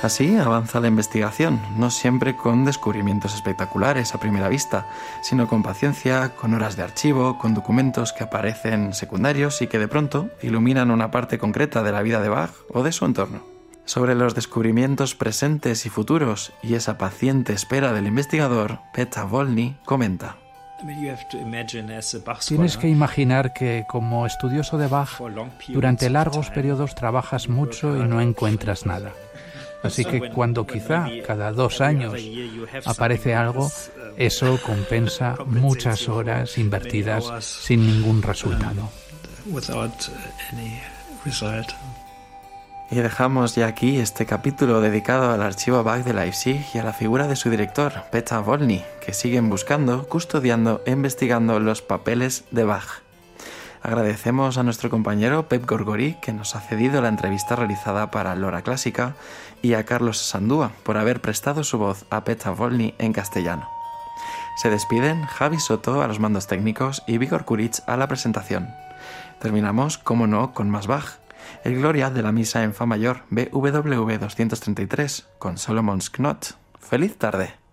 Así avanza la investigación, no siempre con descubrimientos espectaculares a primera vista, sino con paciencia, con horas de archivo, con documentos que aparecen secundarios y que de pronto iluminan una parte concreta de la vida de Bach o de su entorno. Sobre los descubrimientos presentes y futuros y esa paciente espera del investigador, Petra Wolny comenta: Tienes que imaginar que, como estudioso de Bach, durante largos periodos trabajas mucho y no encuentras nada. Así que cuando quizá cada 2 años aparece algo, eso compensa muchas horas invertidas sin ningún resultado. Y dejamos ya aquí este capítulo dedicado al archivo Bach de Leipzig y a la figura de su director, Petra Wolny, que siguen buscando, custodiando e investigando los papeles de Bach. Agradecemos a nuestro compañero Pep Gorgori, que nos ha cedido la entrevista realizada para Lora Clásica, y a Carlos Sandúa por haber prestado su voz a Petra Wolny en castellano. Se despiden Javi Soto a los mandos técnicos y Vigor Kuric a la presentación. Terminamos, como no, con más Bach, el Gloria de la Misa en Fa mayor BWV 233 con Solomon's Knot. ¡Feliz tarde!